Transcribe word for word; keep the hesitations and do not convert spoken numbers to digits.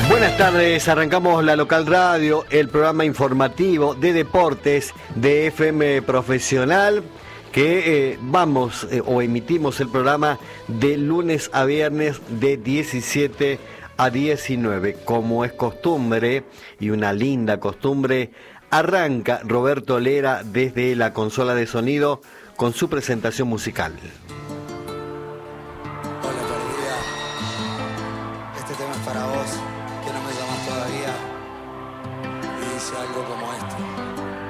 Buenas tardes, arrancamos la local radio, el programa informativo de deportes de F M Profesional, que eh, vamos eh, o emitimos el programa de lunes a viernes de diecisiete a diecinueve. Como es costumbre, y una linda costumbre, arranca Roberto Lera desde la consola de sonido con su presentación musical. Hola perdida, este tema es para vos, que no me llamas todavía, y dice algo como esto.